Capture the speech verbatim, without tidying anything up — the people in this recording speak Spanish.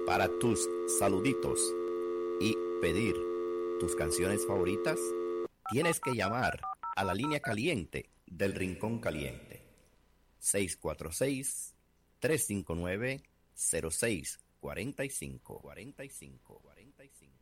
Para tus saluditos y pedir tus canciones favoritas, tienes que llamar a la línea caliente del Rincón Caliente. seis cuatro seis, tres cinco nueve, cero seis cuatro cinco, cuarenta y cinco, cuarenta y cinco.